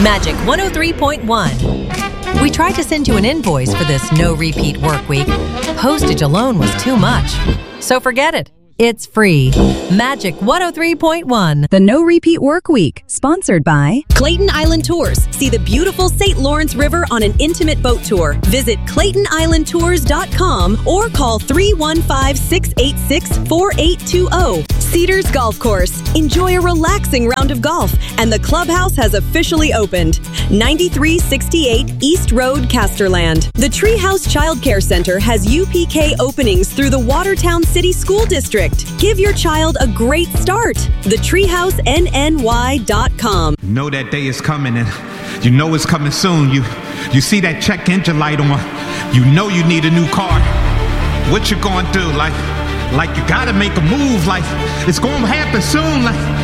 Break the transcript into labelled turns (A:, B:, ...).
A: Magic 103.1. We tried to send you an invoice for this no repeat work week. Postage alone was too much. So forget it. It's free. Magic 103.1.
B: The No Repeat Work Week, sponsored by
C: Clayton Island Tours. See the beautiful St. Lawrence River on an intimate boat tour. Visit ClaytonIslandTours.com or call 315-686-4820. Cedars Golf Course. Enjoy a relaxing round of golf, and the clubhouse has officially opened. 9368 East Road, Casterland. The Treehouse Child Care Center has UPK openings through the Watertown City School District. Give your child a great start. TheTreehouseNNY.com.
D: Know that day is coming, and you know it's coming soon. You see that check engine light on. You know you need a new car. What you gonna do? Like you gotta make a move. Like it's gonna happen soon. Like